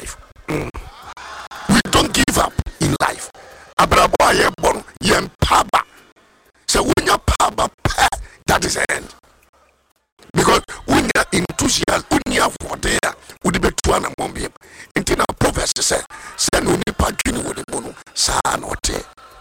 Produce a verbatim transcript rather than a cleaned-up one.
life. Mm. We don't give up in life. Abrabo ye born yem paba. So when you paba, that is the end. Because when you are enthusiastic, when you are for there, would be two and a mommy. Intina prophecy say, send only pagini with the mono, sa not